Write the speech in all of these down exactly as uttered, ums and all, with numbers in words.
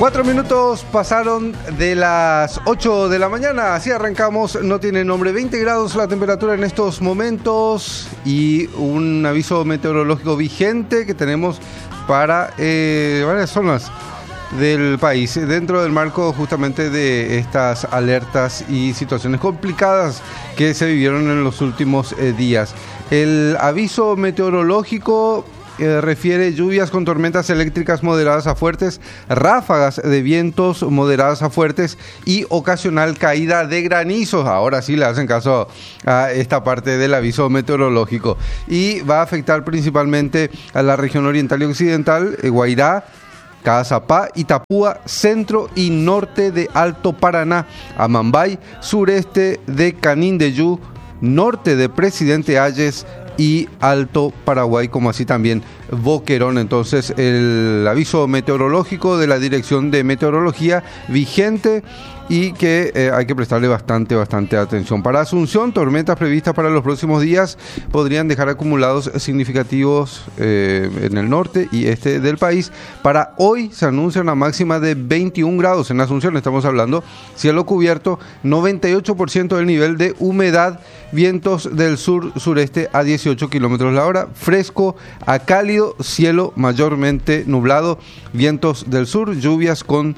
Cuatro minutos pasaron de las ocho de la mañana, así arrancamos, no tiene nombre, veinte grados la temperatura en estos momentos y un aviso meteorológico vigente que tenemos para eh, varias zonas del país, dentro del marco justamente de estas alertas y situaciones complicadas que se vivieron en los últimos eh, días. El aviso meteorológico Eh, refiere lluvias con tormentas eléctricas moderadas a fuertes, ráfagas de vientos moderadas a fuertes y ocasional caída de granizos. Ahora sí le hacen caso a esta parte del aviso meteorológico. Y va a afectar principalmente a la región oriental y occidental, eh, Guairá, Caazapá, Itapúa, centro y norte de Alto Paraná, Amambay, sureste de Canindeyú, norte de Presidente Hayes y Alto Paraguay, como así también Boquerón. Entonces el aviso meteorológico de la Dirección de Meteorología vigente y que eh, hay que prestarle bastante, bastante atención. Para Asunción, tormentas previstas para los próximos días podrían dejar acumulados significativos eh, en el norte y este del país. Para hoy se anuncia una máxima de veintiún grados en Asunción, estamos hablando cielo cubierto, noventa y ocho por ciento del nivel de humedad, vientos del sur-sureste a dieciocho kilómetros la hora, fresco a cálido, cielo mayormente nublado, vientos del sur, lluvias con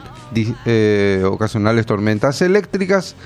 eh, ocasionales tormentas eléctricas,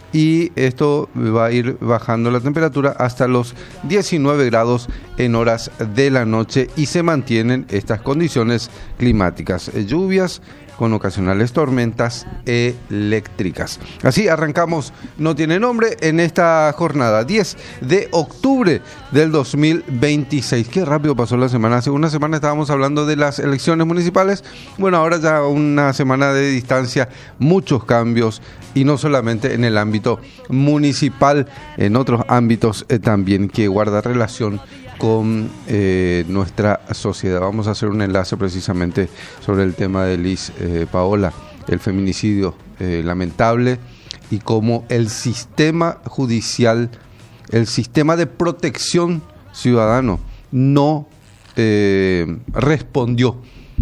y esto va a ir bajando la temperatura hasta los diecinueve grados en horas de la noche y se mantienen estas condiciones climáticas, eh, lluvias con ocasionales tormentas eléctricas. Así arrancamos No Tiene Nombre en esta jornada, diez de octubre del dos mil veintiséis. Qué rápido pasó la semana. Hace una semana estábamos hablando de las elecciones municipales. Bueno, ahora ya una semana de distancia, muchos cambios, y no solamente en el ámbito municipal, en otros ámbitos eh, también que guarda relación con eh, nuestra sociedad. Vamos a hacer un enlace precisamente sobre el tema de Liz eh, Paola, el feminicidio eh, lamentable, y cómo el sistema judicial, el sistema de protección ciudadano no eh, respondió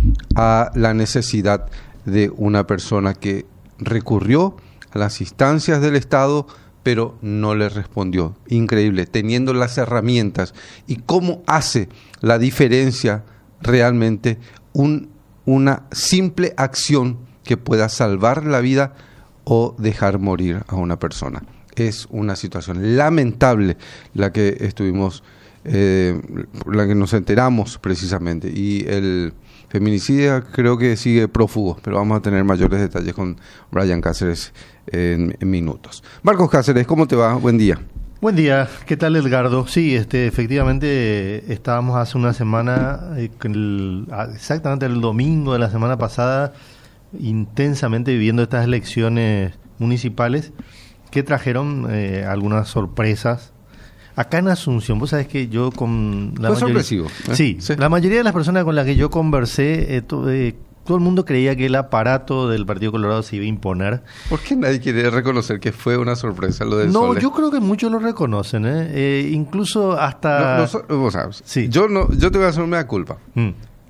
a la necesidad de una persona que recurrió a las instancias del Estado, pero no le respondió. Increíble, teniendo las herramientas. ¿Y cómo hace la diferencia realmente un, una simple acción que pueda salvar la vida o dejar morir a una persona? Es una situación lamentable la que estuvimos, eh, la que nos enteramos precisamente. Y el feminicidio creo que sigue prófugo, pero vamos a tener mayores detalles con Brian Cáceres en, en minutos. Marcos Cáceres, ¿cómo te va? Buen día. Buen día, ¿qué tal, Edgardo? Sí, este, efectivamente eh, estábamos hace una semana, eh, el, exactamente el domingo de la semana pasada, intensamente viviendo estas elecciones municipales que trajeron eh, algunas sorpresas. Acá en Asunción, vos sabés que yo con la Fue mayoría, sorpresivo. ¿eh? Sí, sí, la mayoría de las personas con las que yo conversé, eh, to, eh, todo el mundo creía que el aparato del Partido Colorado se iba a imponer. ¿Por qué nadie quiere reconocer que fue una sorpresa lo del No, Sole? yo creo que muchos lo reconocen, ¿eh? Eh, incluso hasta... No, no, vos sabes, sí. yo, no, yo te voy a hacer una culpa. Mm.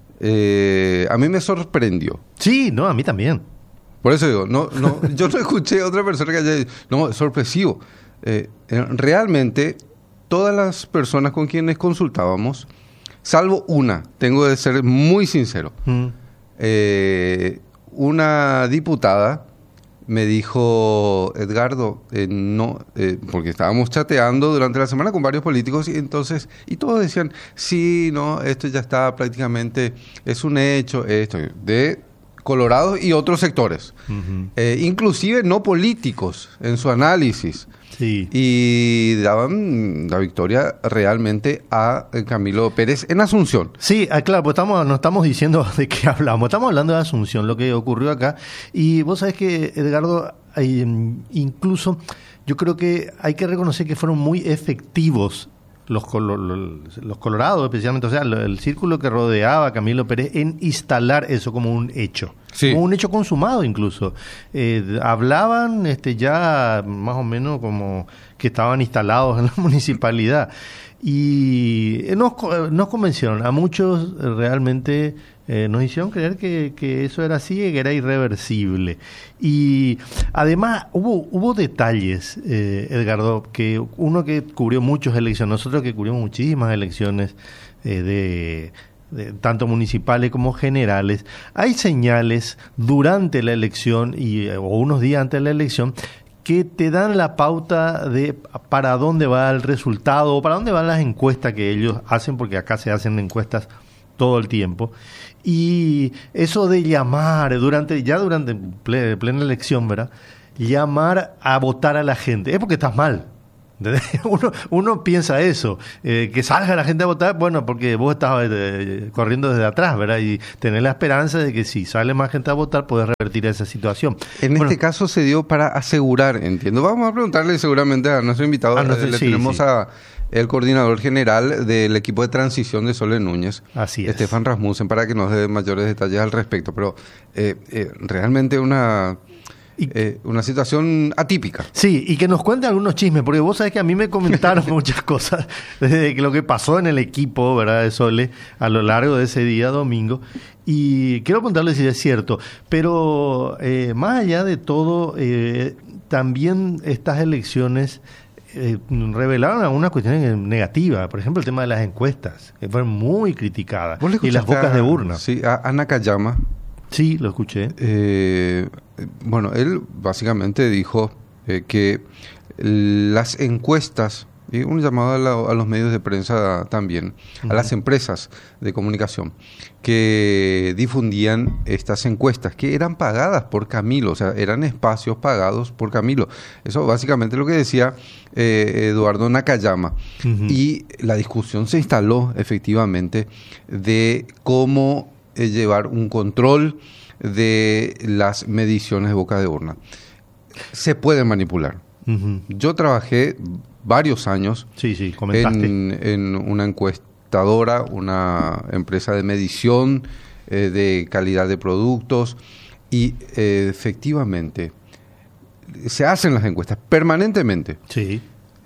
Eh, a mí me sorprendió. Sí, no, a mí también. Por eso digo, no, no, yo no escuché a otra persona que haya dicho, no, sorpresivo. Eh, realmente, todas las personas con quienes consultábamos, salvo una, tengo que ser muy sincero, mm. eh, una diputada me dijo, Edgardo, eh, no, eh, porque estábamos chateando durante la semana con varios políticos y entonces, y todos decían, sí, no, esto ya está prácticamente, es un hecho, esto, de Colorado y otros sectores, uh-huh. eh, inclusive no políticos en su análisis. Sí. Y daban la victoria realmente a Camilo Pérez en Asunción. Sí, claro, pues estamos, no estamos diciendo de qué hablamos, estamos hablando de Asunción, lo que ocurrió acá. Y vos sabés que, Edgardo, hay, incluso yo creo que hay que reconocer que fueron muy efectivos los, colo, los colorados, especialmente, o sea, el círculo que rodeaba a Camilo Pérez en instalar eso como un hecho. Sí. Como un hecho consumado incluso. Eh, hablaban este, ya más o menos como que estaban instalados en la municipalidad. Y nos, nos convencieron. A muchos realmente Eh, nos hicieron creer que, que eso era así y que era irreversible. Y además hubo hubo detalles, eh, Edgardo, que uno que cubrió muchas elecciones, nosotros que cubrimos muchísimas elecciones eh, de, de tanto municipales como generales, hay señales durante la elección y o unos días antes de la elección que te dan la pauta de para dónde va el resultado o para dónde van las encuestas que ellos hacen, porque acá se hacen encuestas todo el tiempo. Y eso de llamar durante ya durante ple, plena elección, ¿verdad? Llamar a votar a la gente es porque estás mal. Uno, uno piensa eso, eh, que salga la gente a votar, bueno, porque vos estás eh, corriendo desde atrás, ¿verdad? Y tener la esperanza de que si sale más gente a votar, puedes revertir esa situación. En bueno, este caso se dio para asegurar, entiendo. Vamos a preguntarle seguramente a nuestro invitado. Ah, no sé, le sí, tenemos sí. a el coordinador general del equipo de transición de Sole Núñez, Así es. Estefan Rasmussen, para que nos dé mayores detalles al respecto. Pero eh, eh, realmente una... Y, eh, una situación atípica. Sí, y que nos cuente algunos chismes, porque vos sabés que a mí me comentaron muchas cosas desde lo que pasó en el equipo, ¿verdad?, de Sole a lo largo de ese día domingo. Y quiero preguntarle si es cierto, pero eh, más allá de todo, eh, también estas elecciones eh, revelaron algunas cuestiones negativas. Por ejemplo, el tema de las encuestas, que fueron muy criticadas, y las bocas a, de urna. Sí, a, a Nakayama. Sí, lo escuché. Eh, bueno, él básicamente dijo eh, que las encuestas, y un llamado a, la, a los medios de prensa también, uh-huh. a las empresas de comunicación, que difundían estas encuestas, que eran pagadas por Camilo, o sea, eran espacios pagados por Camilo. Eso básicamente es lo que decía eh, Eduardo Nakayama. Uh-huh. Y la discusión se instaló efectivamente de cómo eh, llevar un control de las mediciones de boca de urna. Se puede manipular. Uh-huh. Yo trabajé varios años sí, sí, comentaste. En, en una encuestadora, una empresa de medición eh, de calidad de productos y eh, efectivamente se hacen las encuestas permanentemente. Sí.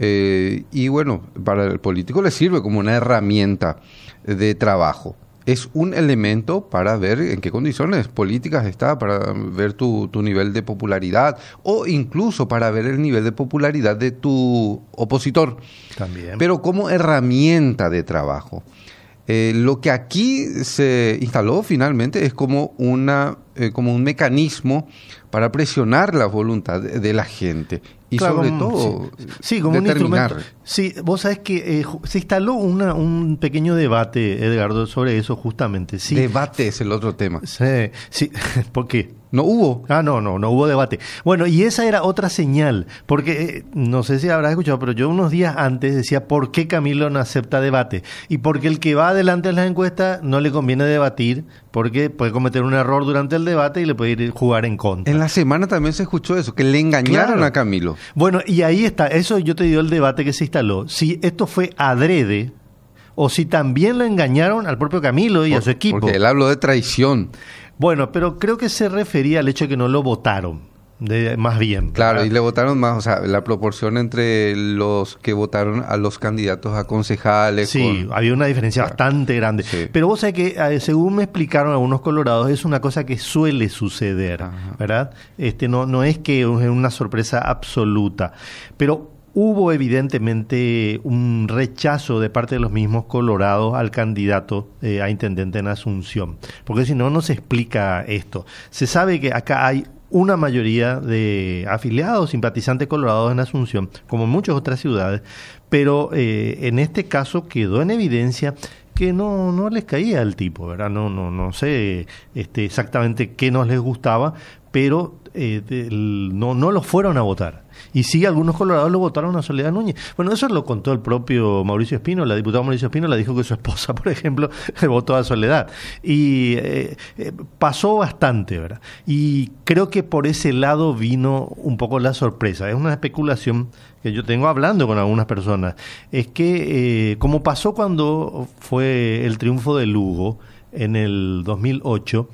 Eh, y bueno, para el político le sirve como una herramienta de trabajo. Es un elemento para ver en qué condiciones políticas está, para ver tu, tu nivel de popularidad o incluso para ver el nivel de popularidad de tu opositor. También. Pero como herramienta de trabajo. Eh, lo que aquí se instaló finalmente es como, una, eh, como un mecanismo para presionar la voluntad de, de la gente. Y claro, sobre como, todo, sí, sí, como determinar. Un instrumento. Sí, vos sabés que eh, se instaló una, un pequeño debate, Edgardo, sobre eso justamente. Sí. Debate es el otro tema. Sí, sí. ¿Por qué? No hubo. Ah, no, no, no hubo debate. Bueno, y esa era otra señal, porque eh, no sé si habrás escuchado, pero yo unos días antes decía por qué Camilo no acepta debate. Y porque el que va adelante en las encuestas no le conviene debatir, porque puede cometer un error durante el debate y le puede ir a jugar en contra. En la semana también se escuchó eso, que le engañaron claro. a Camilo. Bueno, y ahí está, eso yo te digo el debate que se instaló. Si esto fue adrede o si también lo engañaron al propio Camilo y por, a su equipo. Porque él habló de traición. Bueno, pero creo que se refería al hecho de que no lo votaron, de, más bien. Claro, ¿verdad? Y le votaron más, o sea, la proporción entre los que votaron a los candidatos a concejales. Sí, con... había una diferencia claro. bastante grande. Sí. Pero vos sabés que, eh, según me explicaron algunos colorados, es una cosa que suele suceder, Ajá. ¿verdad? Este, no, no es que es una sorpresa absoluta, pero... Hubo evidentemente un rechazo de parte de los mismos colorados al candidato eh, a intendente en Asunción, porque si no, no se explica esto. Se sabe que acá hay una mayoría de afiliados, simpatizantes colorados en Asunción, como en muchas otras ciudades, pero eh, en este caso quedó en evidencia que no, no les caía al tipo, ¿verdad? No, no, no sé este, exactamente qué no les gustaba, pero eh, el, no, no los fueron a votar. Y sí, algunos colorados lo votaron a Soledad Núñez. Bueno, eso lo contó el propio Mauricio Espino, la diputada Mauricio Espino, le dijo que su esposa, por ejemplo, votó a Soledad. Y eh, eh, pasó bastante, ¿verdad? Y creo que por ese lado vino un poco la sorpresa. Es una especulación que yo tengo hablando con algunas personas. Es que, eh, como pasó cuando fue el triunfo de Lugo en el dos mil ocho,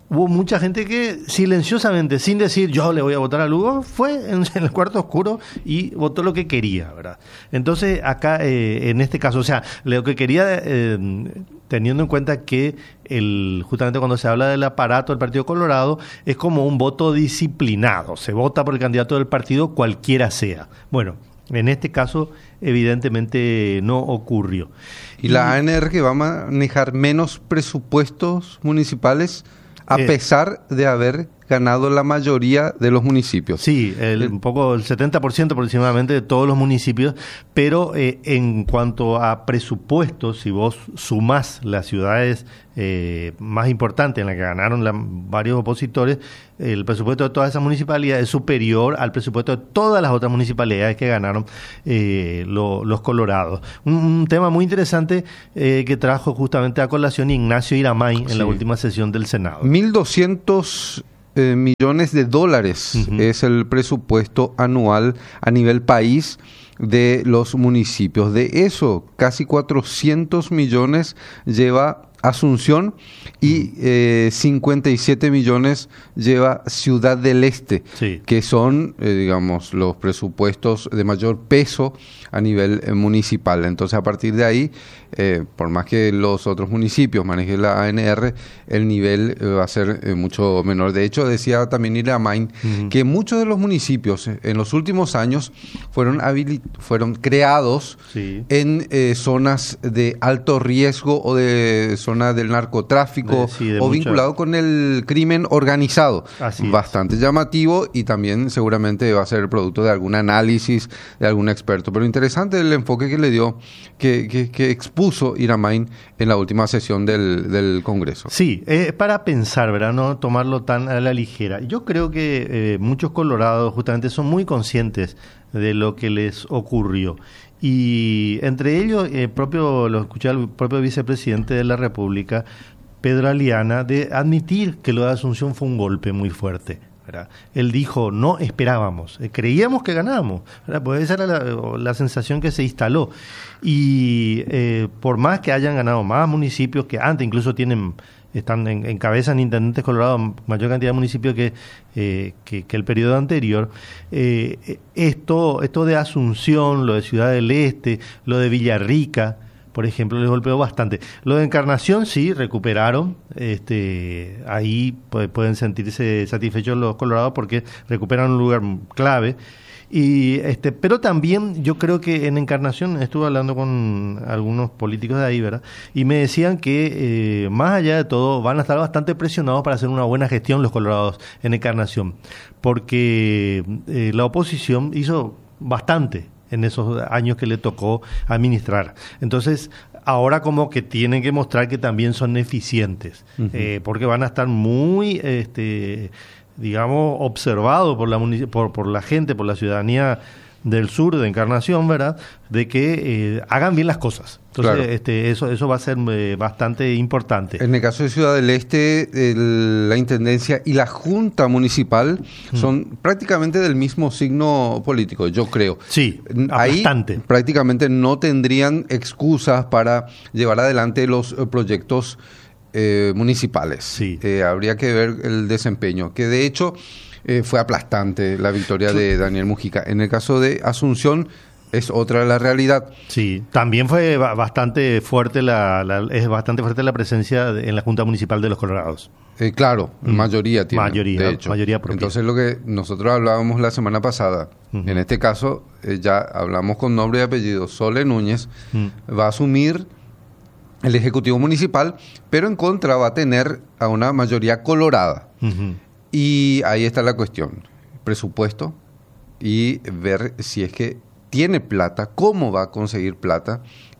hubo mucha gente que silenciosamente, sin decir yo le voy a votar a Lugo, fue en, en el cuarto oscuro y votó lo que quería, ¿verdad? Entonces, acá, eh, en este caso, o sea, lo que quería, eh, teniendo en cuenta que el, justamente cuando se habla del aparato del Partido Colorado, es como un voto disciplinado, se vota por el candidato del partido cualquiera sea. Bueno, en este caso, evidentemente no ocurrió. ¿Y, y la A N R que va a manejar menos presupuestos municipales a eh, pesar de haber ganado la mayoría de los municipios? Sí, el, un poco el setenta por ciento aproximadamente de todos los municipios, pero eh, en cuanto a presupuestos, si vos sumás las ciudades eh, más importantes en las que ganaron la, varios opositores, el presupuesto de todas esas municipalidades es superior al presupuesto de todas las otras municipalidades que ganaron eh, lo, los colorados. Un, un tema muy interesante eh, que trajo justamente a colación Ignacio Iramay en sí. la última sesión del Senado. mil doscientos Eh, millones de dólares uh-huh. es el presupuesto anual a nivel país de los municipios. De eso, casi cuatrocientos millones lleva Asunción y eh, cincuenta y siete millones lleva Ciudad del Este, sí. que son, eh, digamos, los presupuestos de mayor peso a nivel eh, municipal. Entonces, a partir de ahí, eh, por más que los otros municipios manejen la A N R, el nivel eh, va a ser eh, mucho menor. De hecho, decía también Iramay uh-huh. que muchos de los municipios eh, en los últimos años fueron, habili- fueron creados sí. en eh, zonas de alto riesgo o de zonas del narcotráfico de, sí, de o mucha... vinculado con el crimen organizado. Así Bastante es. llamativo y también seguramente va a ser el producto de algún análisis de algún experto. Pero interesante el enfoque que le dio, que, que, que expuso Iramay en la última sesión del, del Congreso. Sí, eh, para pensar, ¿verdad? No tomarlo tan a la ligera. Yo creo que eh, muchos colorados justamente son muy conscientes de lo que les ocurrió. Y entre ellos, eh, propio lo escuché al propio vicepresidente de la República, Pedro Aliana, de admitir que lo de Asunción fue un golpe muy fuerte, ¿verdad? Él dijo, no esperábamos, eh, creíamos que ganábamos, ¿verdad? Pues esa era la, la sensación que se instaló. Y eh, por más que hayan ganado más municipios que antes, incluso tienen... están en, en cabeza en Intendentes Colorados mayor cantidad de municipios que, eh, que, que el periodo anterior. Eh, esto, esto de Asunción, lo de Ciudad del Este, lo de Villarrica, por ejemplo, les golpeó bastante. Lo de Encarnación sí, recuperaron. Este, ahí pues, pueden sentirse satisfechos los colorados porque recuperan un lugar clave. Y este, pero también yo creo que en Encarnación estuve hablando con algunos políticos de ahí, ¿verdad? Y me decían que eh, más allá de todo van a estar bastante presionados para hacer una buena gestión los colorados en Encarnación, porque eh, la oposición hizo bastante en esos años que le tocó administrar. Entonces, ahora como que tienen que mostrar que también son eficientes, uh-huh. eh, porque van a estar muy... este digamos, observado por la por, por la gente, por la ciudadanía del sur de Encarnación, ¿verdad?, de que eh, hagan bien las cosas. Entonces, claro. este, eso eso va a ser eh, bastante importante. En el caso de Ciudad del Este, el, la Intendencia y la Junta Municipal mm. son prácticamente del mismo signo político, yo creo. Sí, ahí bastante. Prácticamente no tendrían excusas para llevar adelante los eh, proyectos Eh, municipales. Sí. Eh, habría que ver el desempeño, que de hecho eh, fue aplastante la victoria sí. de Daniel Mujica. En el caso de Asunción es otra la realidad. Sí, también fue bastante fuerte la, la es bastante fuerte la presencia de, en la Junta Municipal de los Colorados. Eh, claro, mm. mayoría tiene. Mayoría, de hecho. mayoría propia. Entonces lo que nosotros hablábamos la semana pasada, uh-huh. en este caso eh, ya hablamos con nombre y apellido, Sole Núñez uh-huh. va a asumir el Ejecutivo Municipal, pero en contra va a tener a una mayoría colorada. Uh-huh. Y ahí está la cuestión, presupuesto y ver si es que tiene plata, cómo va a conseguir plata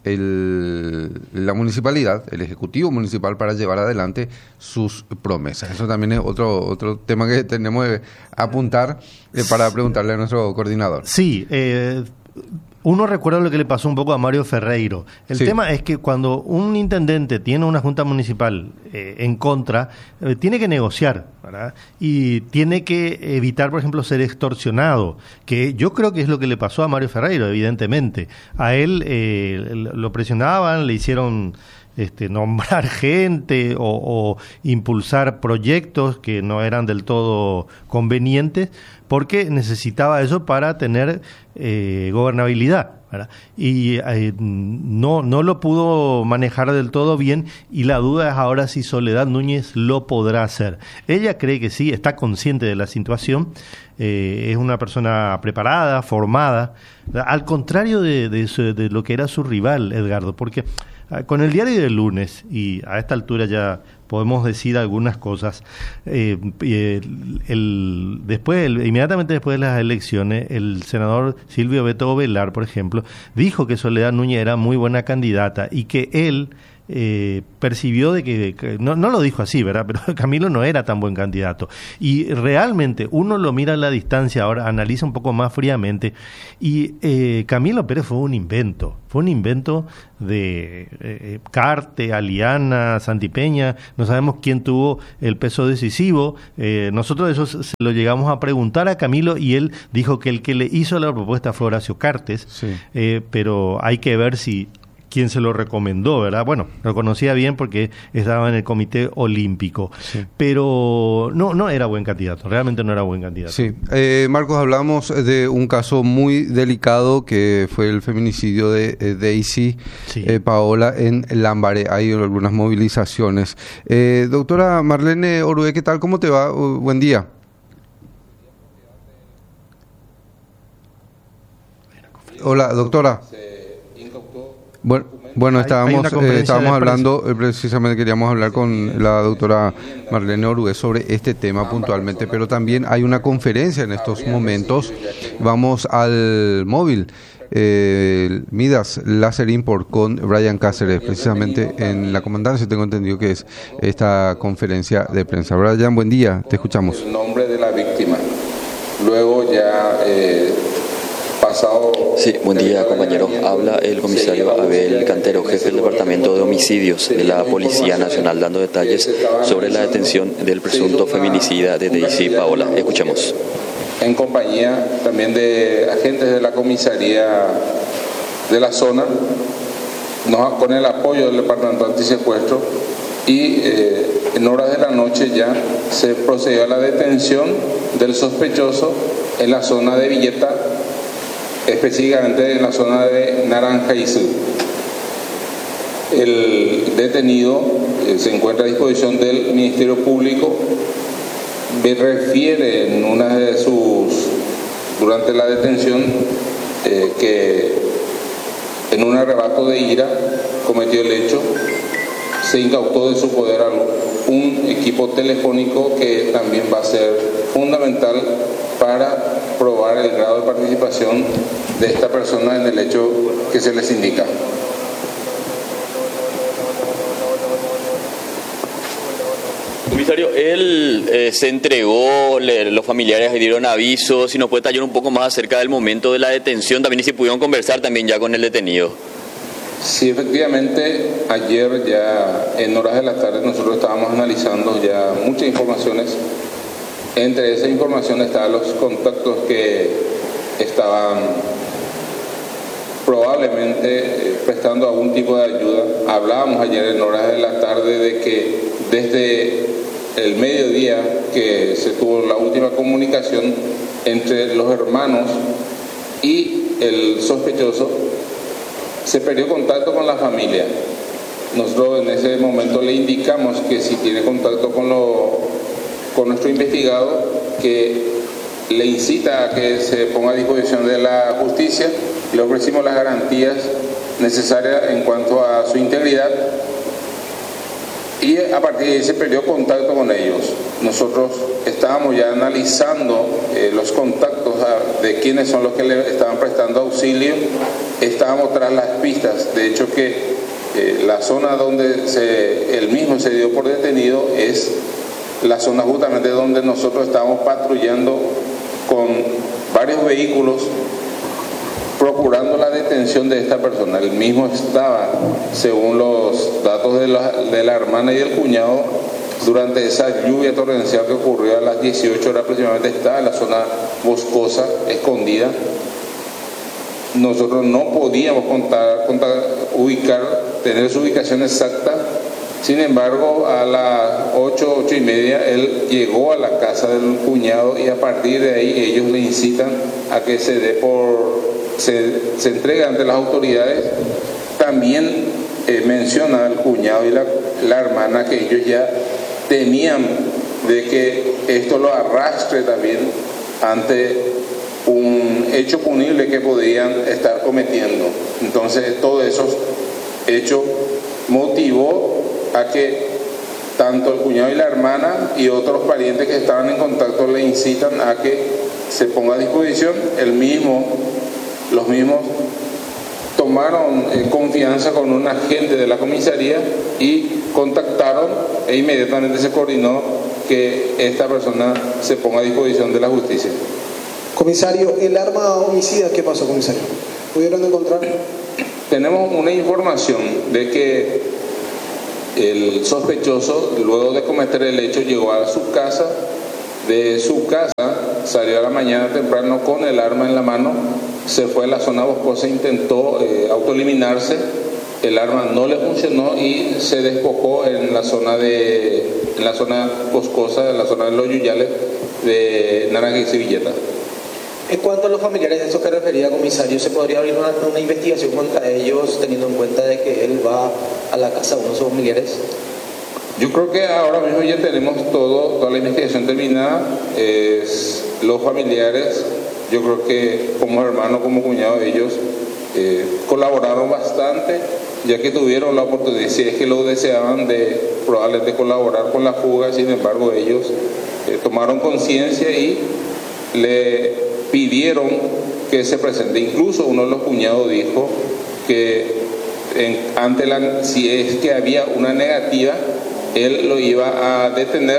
el, la municipalidad, el Ejecutivo Municipal para llevar adelante sus promesas. Eso también es otro, otro tema que tenemos que apuntar eh, para preguntarle a nuestro coordinador. Sí, eh... uno recuerda lo que le pasó un poco a Mario Ferreiro. El sí. tema es que cuando un intendente tiene una junta municipal eh, en contra, eh, tiene que negociar, ¿verdad? Y tiene que evitar, por ejemplo, ser extorsionado, que yo creo que es lo que le pasó a Mario Ferreiro, evidentemente. A él eh, lo presionaban, le hicieron este, nombrar gente o, o impulsar proyectos que no eran del todo convenientes, porque necesitaba eso para tener eh, gobernabilidad, ¿verdad? Y eh, no, no lo pudo manejar del todo bien, y la duda es ahora si Soledad Núñez lo podrá hacer. Ella cree que sí, está consciente de la situación, eh, es una persona preparada, formada, al contrario de, de, su, de lo que era su rival, Edgardo, porque con el diario del lunes, y a esta altura ya podemos decir algunas cosas, eh, el, el, después, el, inmediatamente después de las elecciones, el senador Silvio Beto Ovelar, por ejemplo, dijo que Soledad Núñez era muy buena candidata y que él eh, percibió de que, que no, no lo dijo así, ¿verdad? Pero Camilo no era tan buen candidato, y realmente uno lo mira a la distancia, ahora analiza un poco más fríamente, y eh, Camilo Pérez fue un invento, fue un invento de eh, Carte, Aliana, Santipeña, no sabemos quién tuvo el peso decisivo, eh, nosotros eso se lo llegamos a preguntar a Camilo y él dijo que el que le hizo la propuesta fue Horacio Cartes, sí. eh, pero hay que ver si quien se lo recomendó, ¿verdad? Bueno, lo conocía bien porque estaba en el Comité Olímpico, sí. pero no, no era buen candidato, realmente no era buen candidato. Sí, eh, Marcos, hablamos de un caso muy delicado que fue el feminicidio de eh, Daisy sí. eh, Paola en Lambaré. Hay algunas movilizaciones. Eh, doctora Marlene Orué, ¿qué tal? ¿Cómo te va? Uh, buen día. Hola, doctora. Bueno, bueno, estábamos, eh, estábamos hablando, eh, precisamente queríamos hablar con la doctora Marlene Orué sobre este tema puntualmente, pero también hay una conferencia en estos momentos. Vamos al móvil, eh, Midas Láser Import con Brian Cáceres, precisamente en la comandancia, tengo entendido que es esta conferencia de prensa. Brian, buen día, te escuchamos. El nombre de la víctima, luego ya... Eh, Pasado, sí, buen día compañero. Habla el comisario Abel Cantero, jefe del Departamento de Homicidios de la Policía Nacional, dando detalles sobre la detención del presunto feminicida de Daisy Paola. Escuchemos. En compañía también de agentes de la comisaría de la zona, nos, con el apoyo del Departamento Antisecuestro, y eh, en horas de la noche ya se procedió a la detención del sospechoso en la zona de Villeta, específicamente en la zona de Naranjaizu. El detenido eh, se encuentra a disposición del Ministerio Público. Me refiere en una de sus, durante la detención, eh, que en un arrebato de ira cometió el hecho, se incautó de su poder un equipo telefónico que también va a ser fundamental para probar el grado de participación de esta persona en el hecho que se les indica. Comisario, él eh, se entregó, le, los familiares le dieron aviso, si nos puede tallar un poco más acerca del momento de la detención también y si pudieron conversar también ya con el detenido. Sí, efectivamente, ayer ya en horas de la tarde nosotros estábamos analizando ya muchas informaciones. Entre esas informaciones estaban los contactos que estaban probablemente eh, prestando algún tipo de ayuda. Hablábamos ayer en horas de la tarde de que desde el mediodía que se tuvo la última comunicación entre los hermanos y el sospechoso, se perdió contacto con la familia. Nosotros en ese momento le indicamos que si tiene contacto con, lo, con nuestro investigado, que le incita a que se ponga a disposición de la justicia. Le ofrecimos las garantías necesarias en cuanto a su integridad y a partir de ahí se perdió contacto con ellos. Nosotros estábamos ya analizando eh, los contactos a, de quiénes son los que le estaban prestando auxilio. Estábamos tras las pistas. De hecho que eh, la zona donde se, él mismo se dio por detenido es la zona justamente donde nosotros estábamos patrullando con varios vehículos procurando la detención de esta persona. Él mismo estaba, según los datos de la, de la hermana y del cuñado, durante esa lluvia torrencial que ocurrió a las dieciocho horas aproximadamente, estaba en la zona boscosa, escondida. Nosotros no podíamos contar, contar, ubicar, tener su ubicación exacta Sin embargo, a las ocho, ocho y media, él llegó a la casa del cuñado y a partir de ahí ellos le incitan a que se dé por, se, se entregue ante las autoridades. También eh, menciona el cuñado y la, la hermana que ellos ya temían de que esto lo arrastre también ante un hecho punible que podrían estar cometiendo. Entonces, todos esos hechos motivó a que tanto el cuñado y la hermana y otros parientes que estaban en contacto le incitan a que se ponga a disposición. El mismo, los mismos tomaron eh, confianza con un agente de la comisaría y contactaron e inmediatamente se coordinó que esta persona se ponga a disposición de la justicia. Comisario, el arma homicida, ¿qué pasó, comisario? ¿Pudieron encontrar? Tenemos una información de que el sospechoso, luego de cometer el hecho, llegó a su casa. De su casa salió a la mañana temprano con el arma en la mano, se fue a la zona boscosa, intentó eh, autoeliminarse, el arma no le funcionó y se despojó en la zona de en la zona boscosa, en la zona de los Yuyales de Naranjal y Villeta. En cuanto a los familiares, de eso que refería, comisario, ¿se podría abrir una, una investigación contra ellos teniendo en cuenta de que él va a la casa de uno de sus familiares? Yo creo que ahora mismo ya tenemos todo, toda la investigación terminada. Eh, los familiares, yo creo que como hermano, como cuñado, ellos eh, colaboraron bastante, ya que tuvieron la oportunidad, si es que lo deseaban, de probablemente colaborar con la fuga. Sin embargo, ellos eh, tomaron conciencia y le pidieron que se presente. Incluso uno de los cuñados dijo que en, ante la, si es que había una negativa, él lo iba a detener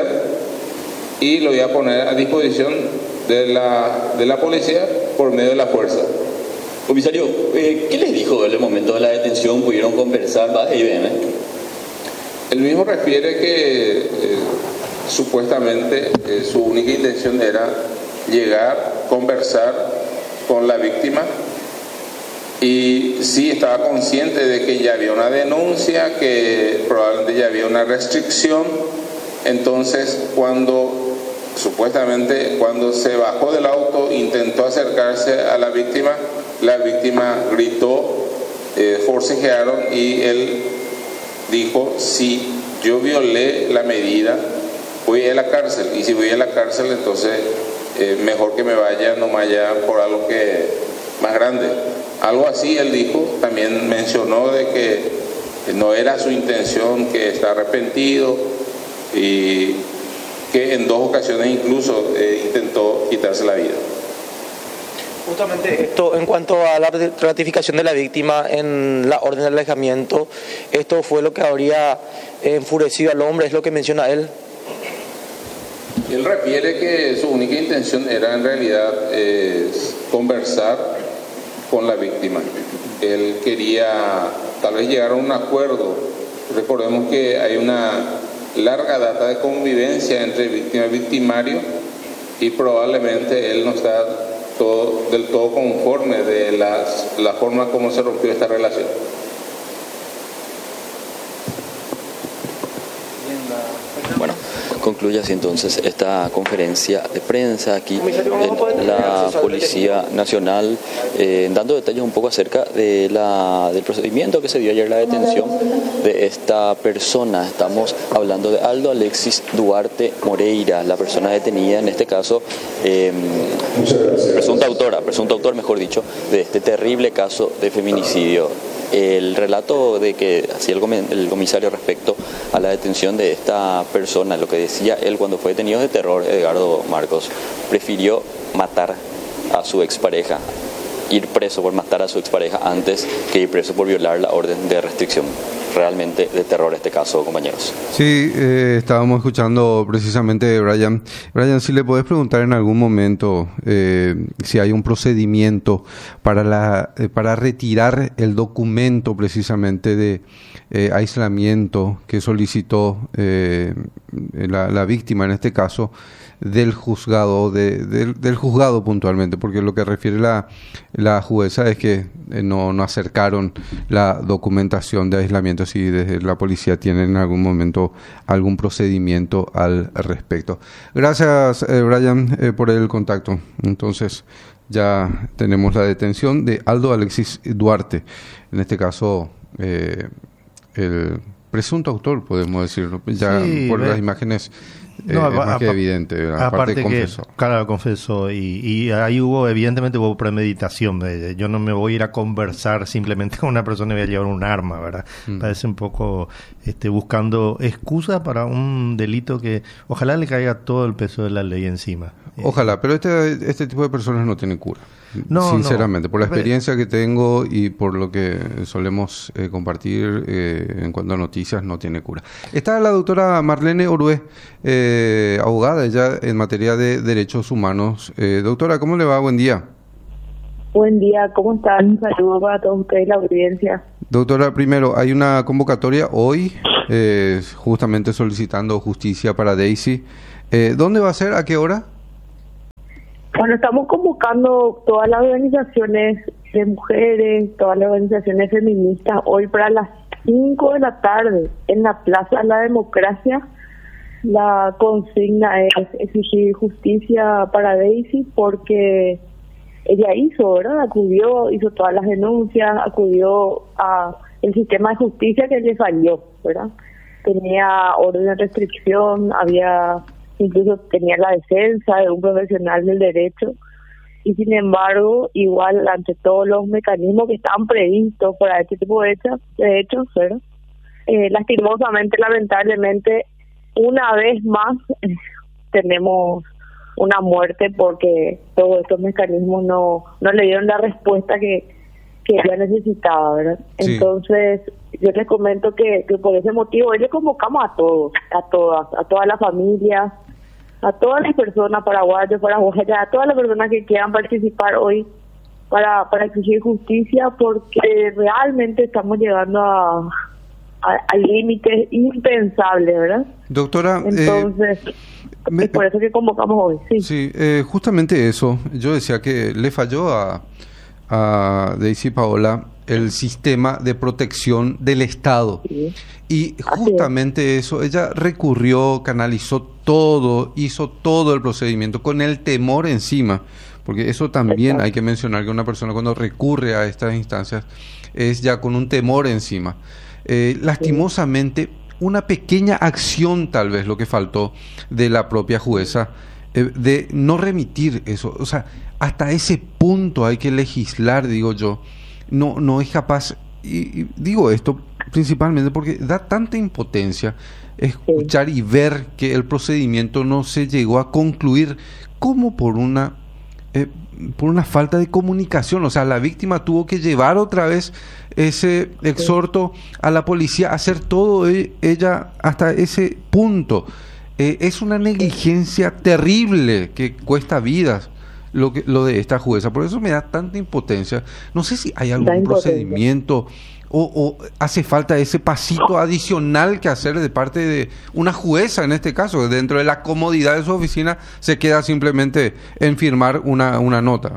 y lo iba a poner a disposición de la, de la policía por medio de la fuerza. Comisario, eh, ¿qué les dijo en el momento de la detención? ¿Pudieron conversar? ¿Va? ¿Y ven, eh? Él mismo refiere que eh, supuestamente eh, su única intención era llegar, conversar con la víctima, y sí estaba consciente de que ya había una denuncia, que probablemente ya había una restricción. Entonces, cuando supuestamente cuando se bajó del auto, intentó acercarse a la víctima, la víctima gritó, eh, forcejearon y él dijo: si yo violé la medida, voy a la cárcel, y si voy a la cárcel, entonces Eh, mejor que me vaya, no vaya por algo que más grande. Algo así él dijo. También mencionó de que no era su intención, que está arrepentido y que en dos ocasiones incluso eh, intentó quitarse la vida. Justamente esto, en cuanto a la ratificación de la víctima en la orden de alejamiento, esto fue lo que habría enfurecido al hombre, es lo que menciona él. Él refiere que su única intención era en realidad eh, conversar con la víctima. Él quería tal vez llegar a un acuerdo. Recordemos que hay una larga data de convivencia entre víctima y victimario, y probablemente él no está todo, del todo conforme de las, la forma como se rompió esta relación. Bueno, concluye así entonces esta conferencia de prensa aquí en la Policía Nacional, eh, dando detalles un poco acerca de la, del procedimiento que se dio ayer, la detención de esta persona. Estamos hablando de Aldo Alexis Duarte Moreira, la persona detenida, en este caso, eh, presunta autora, presunto autor, mejor dicho, de este terrible caso de feminicidio. El relato de que hacía el comisario respecto a la detención de esta persona, lo que decía él cuando fue detenido, de terror. Edgardo Marcos prefirió matar a su expareja, ir preso por matar a su expareja antes que ir preso por violar la orden de restricción. Realmente de terror este caso, compañeros. Sí, eh, estábamos escuchando precisamente, Brian. Brian, si le podés preguntar en algún momento eh, si hay un procedimiento para la eh, para retirar el documento precisamente de eh, aislamiento que solicitó eh, la, la víctima en este caso, del juzgado, de, de, del juzgado puntualmente, porque lo que refiere la, la jueza es que eh, no, no acercaron la documentación de aislamiento, si desde la policía tienen en algún momento algún procedimiento al respecto. Gracias, eh, Brian, eh, por el contacto. Entonces, ya tenemos la detención de Aldo Alexis Duarte, en este caso, eh, el presunto autor, podemos decirlo, ya sí, por ve. las imágenes. Eh, no, es más que evidente, ¿verdad? Aparte, aparte confesó. Que, claro, confesó. Y, y ahí hubo, evidentemente, hubo premeditación. Yo no me voy a ir a conversar simplemente con una persona y voy a llevar un arma, ¿verdad? Mm. Parece un poco este, buscando excusa para un delito que ojalá le caiga todo el peso de la ley encima. Ojalá, pero este, este tipo de personas no tienen cura. No, sinceramente, no. Por la experiencia que tengo y por lo que solemos eh, compartir eh, en cuanto a noticias, no tiene cura. Está la doctora Marlene Orué, eh, abogada ella en materia de derechos humanos. Eh, doctora, ¿cómo le va? Buen día. Buen día, ¿cómo están? Un saludo para todos ustedes, la audiencia. Doctora, primero, hay una convocatoria hoy, eh, justamente solicitando justicia para Daisy. Eh, ¿Dónde va a ser? ¿A qué hora? Bueno, estamos convocando todas las organizaciones de mujeres, todas las organizaciones feministas, hoy para las cinco de la tarde en la Plaza de la Democracia. La consigna es exigir justicia para Daisy porque ella hizo, ¿verdad? Acudió, hizo todas las denuncias, acudió a el sistema de justicia que le falló, ¿verdad? Tenía orden de restricción, había... incluso tenía la defensa de un profesional del derecho y sin embargo igual ante todos los mecanismos que estaban previstos para este tipo de hechos, de hechos ¿verdad? Eh, lastimosamente, lamentablemente una vez más eh, tenemos una muerte porque todos estos mecanismos no no le dieron la respuesta que que ella necesitaba, ¿verdad? Sí. Entonces yo les comento que, que por ese motivo hoy le convocamos a todos, a todas, a todas las familias, a todas las personas paraguayas, paraguayas, a todas las personas que quieran participar hoy para para exigir justicia, porque realmente estamos llegando a, a, a límites impensables, ¿verdad? Doctora, entonces eh, me, es por eso que convocamos hoy. Sí, sí eh, justamente eso. Yo decía que le falló a a Daisy Paola el sistema de protección del Estado. Sí. Y justamente eso, ella recurrió, canalizó todo, hizo todo el procedimiento con el temor encima, porque eso también Exacto. hay que mencionar, que una persona cuando recurre a estas instancias es ya con un temor encima. Eh, lastimosamente, una pequeña acción tal vez lo que faltó de la propia jueza, eh, de no remitir eso, o sea, hasta ese punto hay que legislar, digo yo. No no es capaz, y, y digo esto principalmente porque da tanta impotencia escuchar y ver que el procedimiento no se llegó a concluir como por una eh, por una falta de comunicación. O sea, la víctima tuvo que llevar otra vez ese exhorto a la policía, hacer todo ella hasta ese punto. Eh, es una negligencia terrible que cuesta vidas. Lo que lo de esta jueza, por eso me da tanta impotencia. No sé si hay algún procedimiento o, o hace falta ese pasito adicional que hacer de parte de una jueza, en este caso, dentro de la comodidad de su oficina se queda simplemente en firmar una, una nota.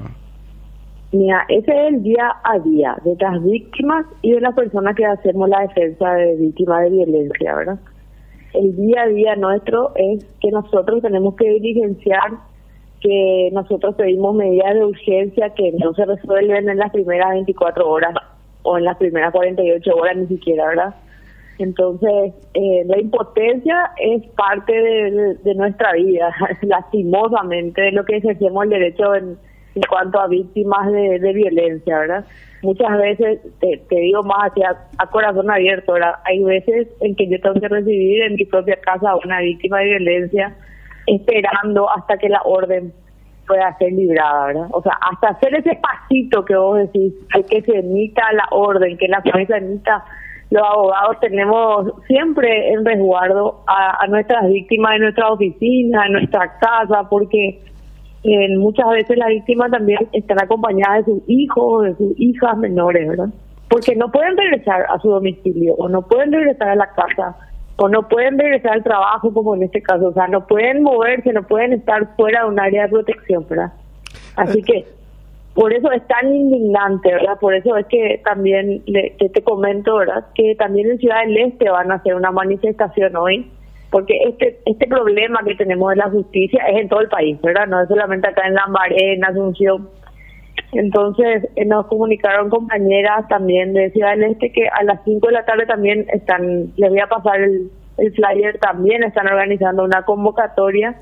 Mira, ese es el día a día de las víctimas y de las personas que hacemos la defensa de víctimas de violencia, ¿verdad? El día a día nuestro es que nosotros tenemos que diligenciar, que nosotros pedimos medidas de urgencia que no se resuelven en las primeras veinticuatro horas o en las primeras cuarenta y ocho horas ni siquiera, ¿verdad? Entonces, eh, la impotencia es parte de, de, de nuestra vida, lastimosamente, de lo que ejercemos el derecho en, en cuanto a víctimas de, de violencia, ¿verdad? Muchas veces, te, te digo más hacia a corazón abierto, ¿verdad? Hay veces en que yo tengo que recibir en mi propia casa a una víctima de violencia esperando hasta que la orden pueda ser librada, ¿verdad? O sea, hasta hacer ese pasito que vos decís, hay que se emita la orden, que la jueza emita, los abogados tenemos siempre en resguardo a, a nuestras víctimas en nuestra oficina, en nuestra casa, porque eh, muchas veces las víctimas también están acompañadas de sus hijos, de sus hijas menores, ¿verdad? Porque no pueden regresar a su domicilio o no pueden regresar a la casa o no pueden regresar al trabajo, como en este caso, o sea, no pueden moverse, no pueden estar fuera de un área de protección, ¿verdad? Así que por eso es tan indignante, ¿verdad? Por eso es que también le, que te comento, ¿verdad? Que también en Ciudad del Este van a hacer una manifestación hoy, porque este este problema que tenemos de la justicia es en todo el país, ¿verdad? No es solamente acá en Lambaré, en Asunción. Entonces eh, nos comunicaron compañeras también de Ciudad del Este que a las cinco de la tarde también están, les voy a pasar el, el flyer, también están organizando una convocatoria.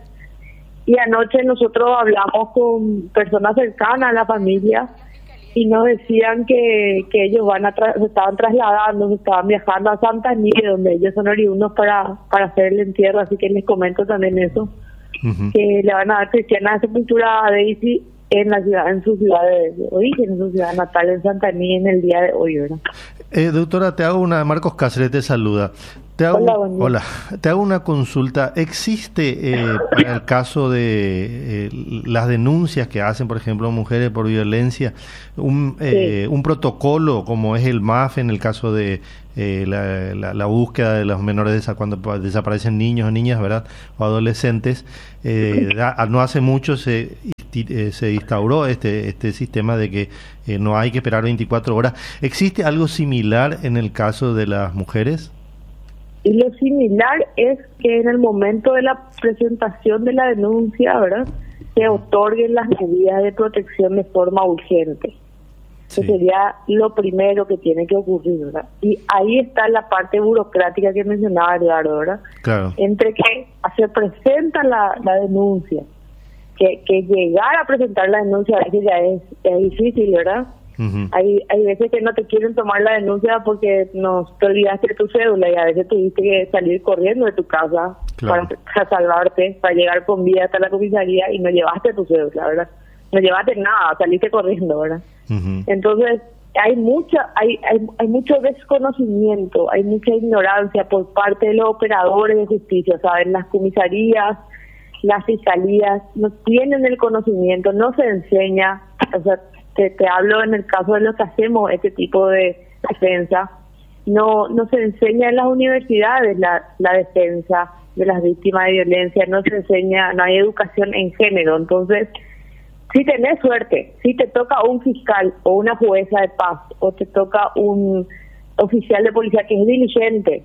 Y anoche nosotros hablamos con personas cercanas a la familia y nos decían que, que ellos van a tra- se estaban trasladando, se estaban viajando a Santa Nieves, donde ellos son oriundos para, para hacer el entierro, así que les comento también eso, uh-huh. que le van a dar cristiana de sepultura a Daisy en la ciudad, en su ciudad de, de origen, en su ciudad natal, en Santa Nieves, en el día de hoy, ¿verdad? Eh, doctora, te hago una, Marcos Cáceres te saluda. Te hago, hola, hola, te hago una consulta. ¿Existe eh, para el caso de eh, las denuncias que hacen, por ejemplo, mujeres por violencia, un, eh, sí. un protocolo como es el M A F en el caso de eh, la, la, la búsqueda de los menores de, cuando desaparecen niños o niñas, ¿verdad? O adolescentes? Eh, no hace mucho se se instauró este este sistema de que eh, no hay que esperar veinticuatro horas. ¿Existe algo similar en el caso de las mujeres? Y lo similar es que en el momento de la presentación de la denuncia, ¿verdad?, se otorguen las medidas de protección de forma urgente. Sí. Que sería lo primero que tiene que ocurrir, ¿verdad? Y ahí está la parte burocrática que mencionaba Eduardo, ¿verdad? Claro. Entre que se presenta la, la denuncia, que, que llegar a presentar la denuncia a veces ya es, es difícil, ¿verdad? Uh-huh. Hay hay veces que no te quieren tomar la denuncia porque no te olvidaste de tu cédula y a veces tuviste que salir corriendo de tu casa, claro, para, para salvarte, para llegar con vida hasta la comisaría y no llevaste tu cédula, ¿verdad? No llevaste nada, saliste corriendo, ¿verdad? Uh-huh. Entonces hay mucha hay, hay hay mucho desconocimiento, hay mucha ignorancia por parte de los operadores de justicia, ¿saben? Las comisarías, las fiscalías no tienen el conocimiento, no se enseña, o sea, Te, te hablo en el caso de lo que hacemos, este tipo de defensa, no no se enseña en las universidades la, la defensa de las víctimas de violencia, no se enseña, no hay educación en género. Entonces, si tenés suerte, si te toca un fiscal o una jueza de paz, o te toca un oficial de policía que es diligente,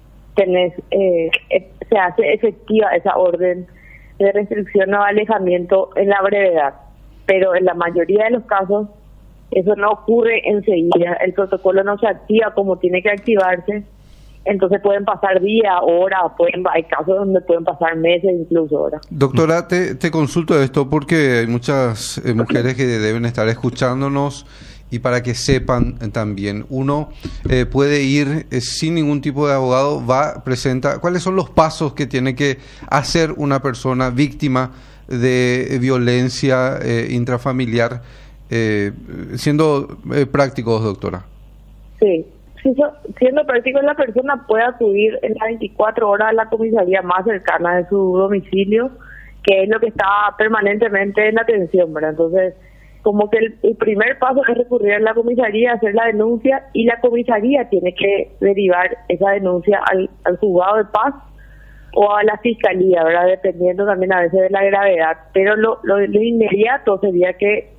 tenés eh, eh, se hace efectiva esa orden de restricción o alejamiento en la brevedad. Pero en la mayoría de los casos eso no ocurre enseguida, el protocolo no se activa como tiene que activarse, entonces pueden pasar días, horas, pueden, hay casos donde pueden pasar meses, incluso horas. Doctora, te, te consulto esto porque hay muchas eh, mujeres que deben estar escuchándonos y para que sepan también, uno eh, puede ir eh, sin ningún tipo de abogado, va, presenta, ¿cuáles son los pasos que tiene que hacer una persona víctima de violencia eh, intrafamiliar, eh, siendo eh, prácticos, doctora? Sí, sí, siendo prácticos, la persona puede acudir en las veinticuatro horas a la comisaría más cercana de su domicilio, que es lo que está permanentemente en atención, ¿verdad? Entonces, como que el, el primer paso es recurrir a la comisaría, hacer la denuncia, y la comisaría tiene que derivar esa denuncia al, al juzgado de paz o a la fiscalía, ¿verdad? Dependiendo también a veces de la gravedad, pero lo, lo, lo inmediato sería que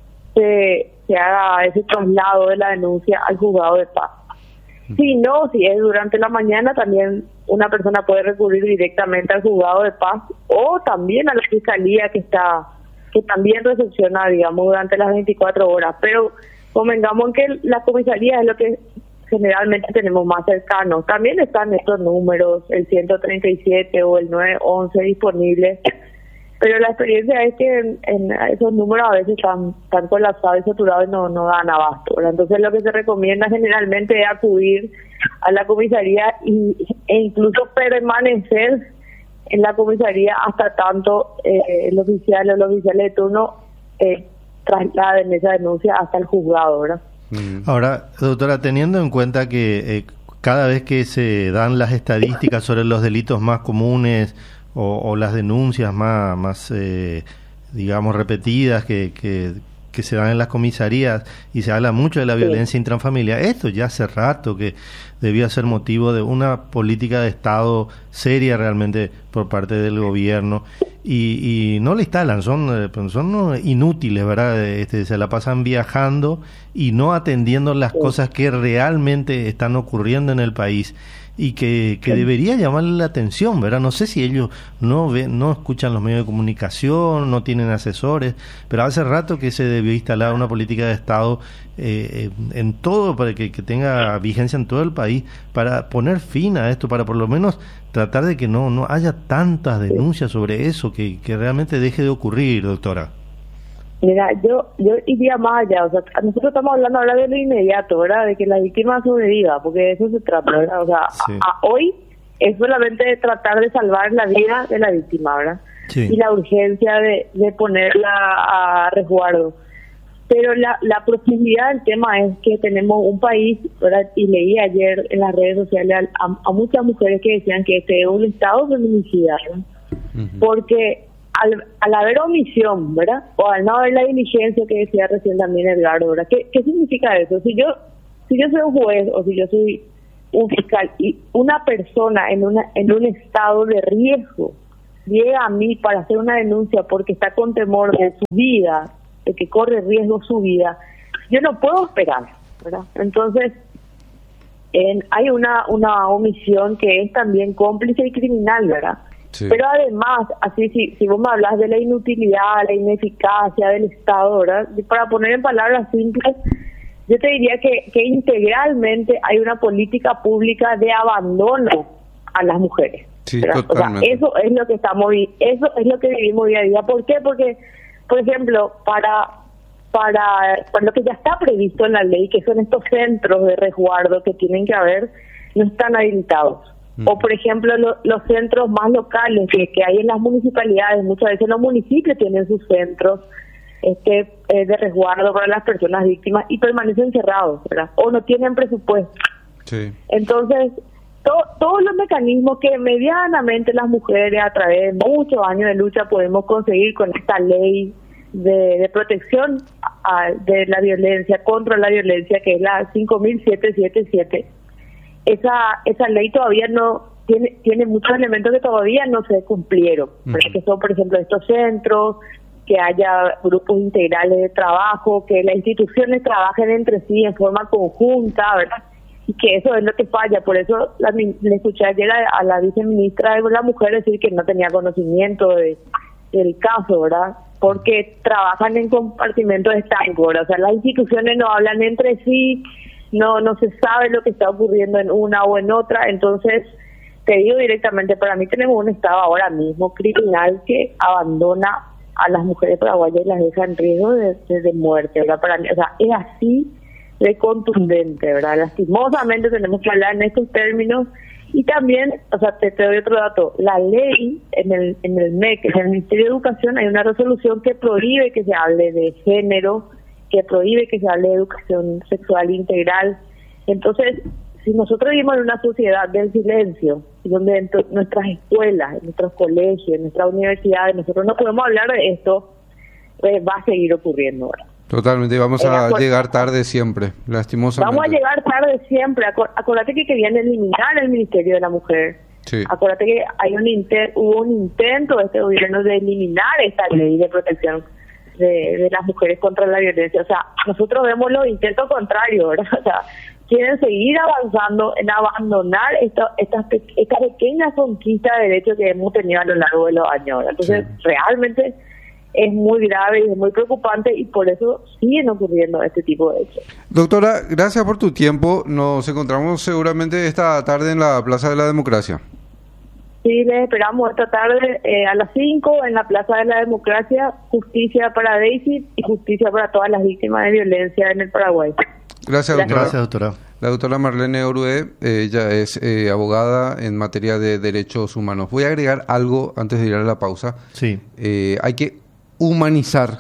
se, se haga ese traslado de la denuncia al juzgado de paz. Si no, si es durante la mañana, también una persona puede recurrir directamente al juzgado de paz o también a la fiscalía que está que también recepciona, digamos, durante las veinticuatro horas, pero convengamos en que la comisaría es lo que generalmente tenemos más cercano. También están estos números, el ciento treinta y siete o el nueve once disponibles, pero la experiencia es que en, en esos números a veces están, están colapsados y saturados y no, no dan abasto, ¿verdad? Entonces lo que se recomienda generalmente es acudir a la comisaría y, e incluso permanecer en la comisaría hasta tanto eh, el oficial o los oficiales de turno eh, trasladen esa denuncia hasta el juzgado, ¿verdad? Ahora, doctora, teniendo en cuenta que eh, cada vez que se dan las estadísticas sobre los delitos más comunes o, o las denuncias más, más eh, digamos, repetidas que, que, que se dan en las comisarías y se habla mucho de la violencia intrafamiliar, esto ya hace rato que debía ser motivo de una política de Estado seria realmente por parte del gobierno y, y no le instalan, son, son inútiles, ¿verdad? Este, se la pasan viajando y no atendiendo las cosas que realmente están ocurriendo en el país y que, que debería llamarle la atención, ¿verdad? No sé si ellos no ven, no escuchan los medios de comunicación, no tienen asesores, pero hace rato que se debió instalar una política de Estado eh, en todo, para que, que tenga vigencia en todo el país, para poner fin a esto, para por lo menos tratar de que no, no haya tantas denuncias sobre eso, que, que realmente deje de ocurrir, doctora. Mira, yo yo iría más allá, o sea, nosotros estamos hablando ahora de lo inmediato, ¿verdad? De que la víctima sobreviva, porque de eso se trata, ¿verdad? O sea, sí. a, a hoy es solamente de tratar de salvar la vida de la víctima, ¿verdad? Sí. Y la urgencia de, de ponerla a resguardo. Pero la, la profundidad del tema es que tenemos un país, ¿verdad? Y leí ayer en las redes sociales a, a muchas mujeres que decían que este es un estado feminicida, ¿verdad? Uh-huh. Porque Al, al haber omisión, ¿verdad? O al no haber la diligencia que decía recién también Edgardo, ¿verdad? ¿Qué, qué significa eso? Si yo si yo soy un juez o si yo soy un fiscal y una persona en una en un estado de riesgo llega a mí para hacer una denuncia porque está con temor de su vida, de que corre riesgo su vida, yo no puedo esperar, ¿verdad? Entonces, en, hay una, una omisión que es también cómplice y criminal, ¿verdad? Sí. Pero además, así si, si vos me hablas de la inutilidad, la ineficacia del Estado, ¿verdad? Para poner en palabras simples, yo te diría que, que integralmente hay una política pública de abandono a las mujeres. Sí, o sea, eso es lo que estamos eso es lo que vivimos día a día. ¿Por qué? Porque, por ejemplo, para para, para lo que ya está previsto en la ley, que son estos centros de resguardo que tienen que haber, no están habilitados. O, por ejemplo, lo, los centros más locales que, que hay en las municipalidades, muchas veces los municipios tienen sus centros este eh, de resguardo para las personas víctimas y permanecen cerrados, ¿verdad? O no tienen presupuesto. Sí. Entonces, to, todos los mecanismos que medianamente las mujeres a través de muchos años de lucha podemos conseguir con esta ley de, de protección a, de la violencia, contra la violencia, que es la cinco mil setecientos setenta y siete, esa esa ley todavía no tiene tiene muchos elementos que todavía no se cumplieron, uh-huh. que son, por ejemplo, estos centros, que haya grupos integrales de trabajo, que las instituciones trabajen entre sí en forma conjunta, ¿verdad? Y que eso es lo que falla. Por eso la, le escuché ayer a, a la viceministra de la Mujer decir que no tenía conocimiento de, del caso, ¿verdad? Porque trabajan en compartimentos estancos, ¿verdad? O sea, las instituciones no hablan entre sí, no no se sabe lo que está ocurriendo en una o en otra. Entonces, te digo directamente, para mí tenemos un Estado ahora mismo criminal que abandona a las mujeres paraguayas y las deja en riesgo de, de, de muerte, ¿verdad? Para mí, o sea, es así de contundente, ¿verdad? Lastimosamente tenemos que hablar en estos términos. Y también, o sea, te, te doy otro dato, la ley en el en el M E C, en el Ministerio de Educación, hay una resolución que prohíbe que se hable de género, que prohíbe que se hable de educación sexual integral. Entonces, si nosotros vivimos en una sociedad del silencio, donde en to- nuestras escuelas, en nuestros colegios, en nuestras universidades, nosotros no podemos hablar de esto, pues va a seguir ocurriendo ahora. Totalmente, vamos a eh, llegar tarde siempre, lastimosamente. Vamos a llegar tarde siempre. Acu- acuérdate que querían eliminar el Ministerio de la Mujer. Sí. Acuérdate que hay un inter- hubo un intento de este gobierno de eliminar esta ley de protección de, de las mujeres contra la violencia. O sea, nosotros vemos los intentos contrarios, ¿verdad? O sea, quieren seguir avanzando en abandonar esto, estas pe- estas pequeñas conquistas de derechos que hemos tenido a lo largo de los años, ¿verdad? Entonces, sí. realmente es muy grave y es muy preocupante, y por eso siguen ocurriendo este tipo de hechos. Doctora, gracias por tu tiempo. Nos encontramos seguramente esta tarde en la Plaza de la Democracia. Sí, les esperamos esta tarde eh, a las cinco en la Plaza de la Democracia. Justicia para Daisy y justicia para todas las víctimas de violencia en el Paraguay. Gracias, doctora. Gracias, doctora. La doctora Marlene Orué, ella es eh, abogada en materia de derechos humanos. Voy a agregar algo antes de ir a la pausa. Sí. Eh, hay que humanizar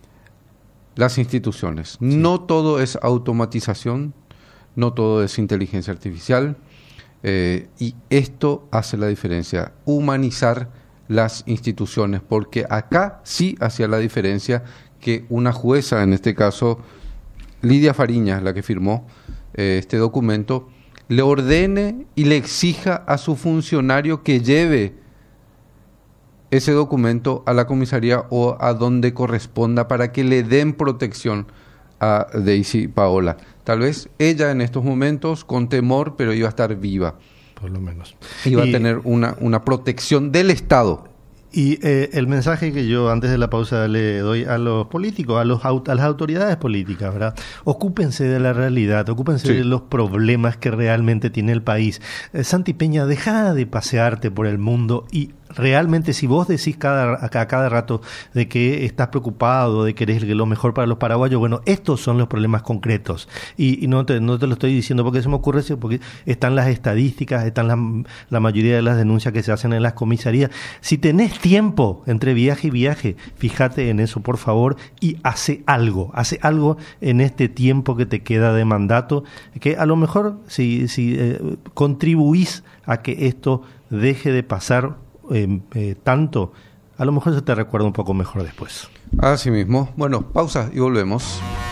las instituciones. Sí. No todo es automatización, no todo es inteligencia artificial, eh, y esto hace la diferencia, humanizar las instituciones, porque acá sí hacía la diferencia que una jueza, en este caso Lidia Fariñas, la que firmó eh, este documento, le ordene y le exija a su funcionario que lleve ese documento a la comisaría o a donde corresponda para que le den protección a Daisy Paola. Tal vez ella en estos momentos, con temor, pero iba a estar viva. Por lo menos. Iba y, a tener una, una protección del Estado. Y eh, el mensaje que yo antes de la pausa le doy a los políticos, a, los, a las autoridades políticas, ¿verdad? Ocúpense de la realidad, ocúpense sí. de los problemas que realmente tiene el país. Eh, Santi Peña, deja de pasearte por el mundo y realmente si vos decís cada, a cada rato de que estás preocupado, de que eres lo mejor para los paraguayos, bueno, estos son los problemas concretos. Y, y no, te, no te lo estoy diciendo porque se me ocurre, porque están las estadísticas, están la, la mayoría de las denuncias que se hacen en las comisarías. Si tenés tiempo entre viaje y viaje, fíjate en eso, por favor, y hace algo, hace algo en este tiempo que te queda de mandato, que a lo mejor si, si eh, contribuís a que esto deje de pasar Eh, eh, tanto, a lo mejor se te recuerda un poco mejor después. Así mismo. Bueno, pausa y volvemos.